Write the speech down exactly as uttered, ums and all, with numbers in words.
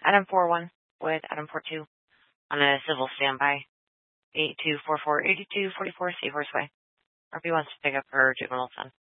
Item four one with item four two on a civil standby. eight two four four, eight two four four Seahorse Way. R P wants to pick up her juvenile son.